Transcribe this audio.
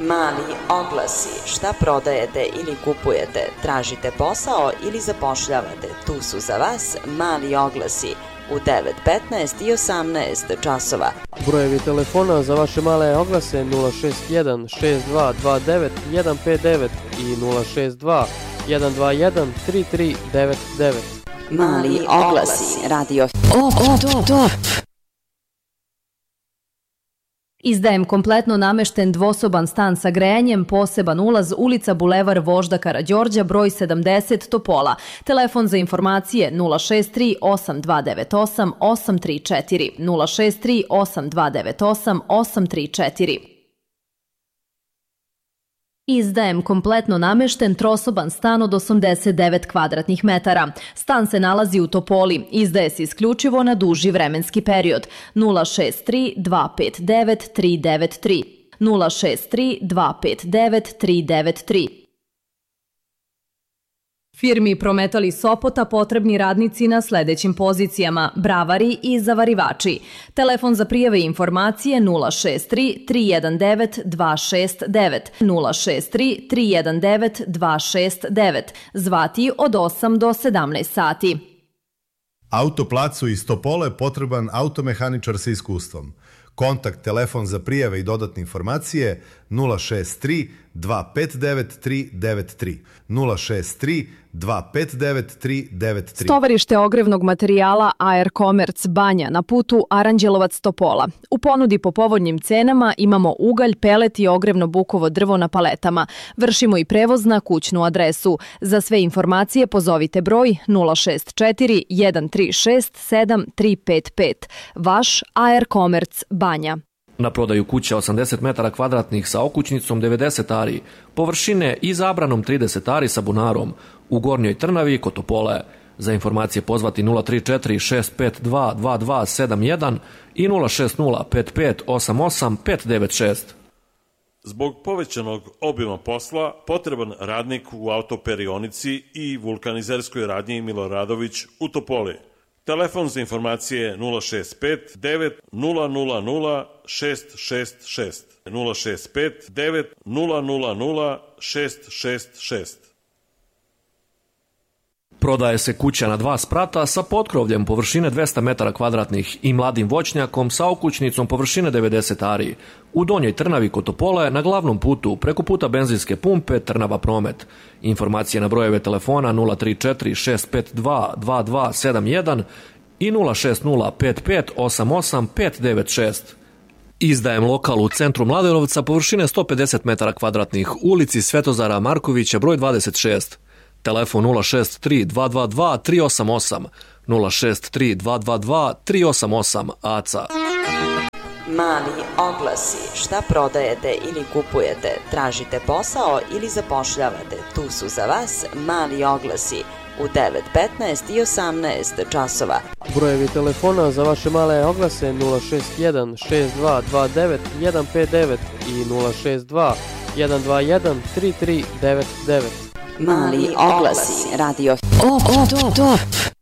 Mali oglasi. Šta prodajete ili kupujete? Tražite posao ili zapošljavate? Tu su za vas mali oglasi u 9, 15 i 18 časova. Brojevi telefona za vaše male oglase 061 6229 159 i 062 121 3399. Mali oglasi. Radio Top. Izdajem kompletno namešten dvosoban stan sa grejanjem, poseban ulaz, ulica Bulevar Vožda Karađorđa, broj 70 Topola. Telefon za informacije 063 8298 834 063 8298 834. Izdajem kompletno namešten trosoban stan od 89 kvadratnih metara. Stan se nalazi u Topoli. Izdaje se isključivo na duži vremenski period. 063 259 393 063 259 393. Firmi Prometali Sopota potrebni radnici na sledećim pozicijama: bravari i zavarivači. Telefon za prijave i informacije 063 319 269 063 319 269. Zvati od 8 do 17 sati. Autoplacu iz Topole potreban automehaničar sa iskustvom. Kontakt, telefon za prijave i dodatne informacije 063 259 393 063 259 393. Stovarište ogrevnog materijala AR Commerce Banja na putu Aranđelovac-Topola. U ponudi po povoljnim cenama imamo ugalj, pelet i ogrevno bukovo drvo na paletama. Vršimo i prevoz na kućnu adresu. Za sve informacije pozovite broj 064 136 7355. Vaš AR Commerce Banja. Na prodaju kuća 80 metara kvadratnih sa okućnicom 90 ari, površine i zabranom 30 ari sa bunarom, u Gornjoj Trnavi kod Topole. Za informacije pozvati 034 652 2271 i 060 55 88 596. Zbog povećanog obima posla, potreban radnik u autoperionici i vulkanizerskoj radnji Miloradović u Topoli. Telefon za informacije 065 9 000 666 065 9 000 666. Prodaje se kuća na 2 sprata sa potkrovljem površine 200 metara kvadratnih i mladim voćnjakom sa okućnicom površine 90 ari. U Donjoj Trnavi kod Topole na glavnom putu preko puta benzinske pumpe Trnava Promet. Informacije na brojeve telefona 034 652 2271 i 060 55 88 596. Izdajem lokal u centru Mladenovca površine 150 metara kvadratnih, ulici Svetozara Markovića broj 26. Telefon 063 222 388 063 222 388 ACA. Mali oglasi. Šta prodajete ili kupujete? Tražite posao ili zapošljavate? Tu su za vas mali oglasi u 9, 15 i 18 časova. Brojevi telefona za vaše male oglase 061 6229 159 i 062 121 3399. Mali oglasi. Radio Top.